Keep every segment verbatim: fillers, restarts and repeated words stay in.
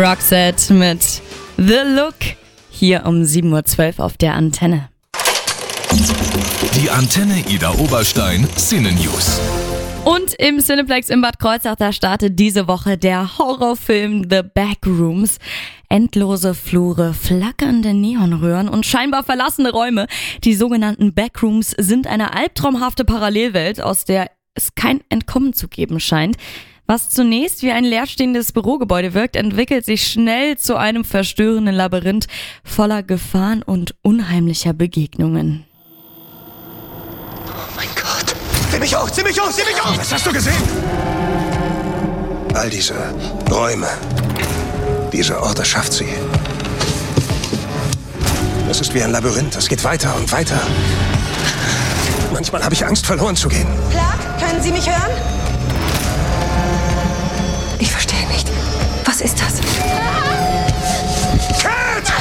Roxette mit The Look hier um sieben Uhr zwölf auf der Antenne. Die Antenne Ida Oberstein Cine News. Und im Cineplex in Bad Kreuznach, da startet diese Woche der Horrorfilm The Backrooms. Endlose Flure, flackernde Neonröhren und scheinbar verlassene Räume. Die sogenannten Backrooms sind eine albtraumhafte Parallelwelt, aus der es kein Entkommen zu geben scheint. Was zunächst wie ein leerstehendes Bürogebäude wirkt, entwickelt sich schnell zu einem verstörenden Labyrinth voller Gefahren und unheimlicher Begegnungen. Oh mein Gott. Zieh mich hoch, zieh mich hoch, zieh mich hoch! Was hast du gesehen? All diese Räume, diese Orte schafft sie. Es ist wie ein Labyrinth, es geht weiter und weiter. Manchmal habe ich Angst, verloren zu gehen. Clark, können Sie mich hören? Ich verstehe nicht. Was ist das? Cat!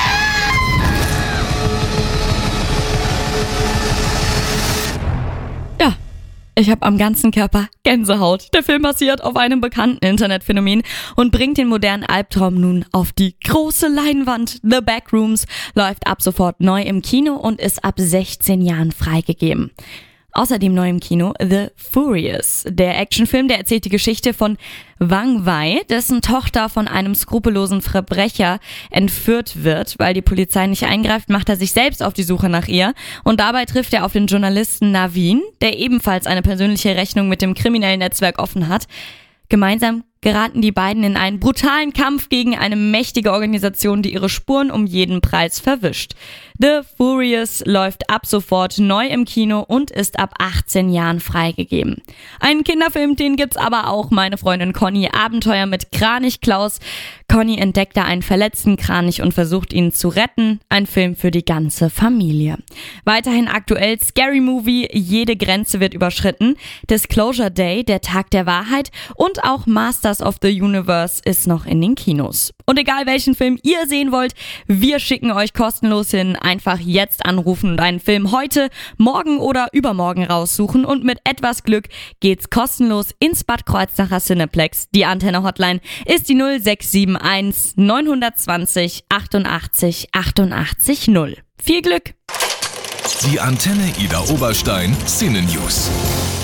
Ja, ich habe am ganzen Körper Gänsehaut. Der Film basiert auf einem bekannten Internetphänomen und bringt den modernen Albtraum nun auf die große Leinwand. The Backrooms läuft ab sofort neu im Kino und ist ab sechzehn Jahren freigegeben. Außerdem neu im Kino The Furious. Der Actionfilm, der erzählt die Geschichte von Wang Wei, dessen Tochter von einem skrupellosen Verbrecher entführt wird. Weil die Polizei nicht eingreift, macht er sich selbst auf die Suche nach ihr. Und dabei trifft er auf den Journalisten Naveen, der ebenfalls eine persönliche Rechnung mit dem kriminellen Netzwerk offen hat. Gemeinsam geraten die beiden in einen brutalen Kampf gegen eine mächtige Organisation, die ihre Spuren um jeden Preis verwischt. The Furious läuft ab sofort neu im Kino und ist ab achtzehn Jahren freigegeben. Einen Kinderfilm, den gibt's aber auch. Meine Freundin Conny, Abenteuer mit Kranich Klaus. Conny entdeckt da einen verletzten Kranich und versucht ihn zu retten. Ein Film für die ganze Familie. Weiterhin aktuell Scary Movie, jede Grenze wird überschritten. Disclosure Day, der Tag der Wahrheit und auch Masters of the Universe ist noch in den Kinos. Und egal welchen Film ihr sehen wollt, wir schicken euch kostenlos hin. Einfach jetzt anrufen und einen Film heute, morgen oder übermorgen raussuchen und mit etwas Glück geht's kostenlos ins Bad Kreuznacher Cineplex. Die Antenne-Hotline ist die null sechs sieben eins neun zwei null achtundachtzig achtundachtzig null. Viel Glück! Die Antenne Ida Oberstein Cine News.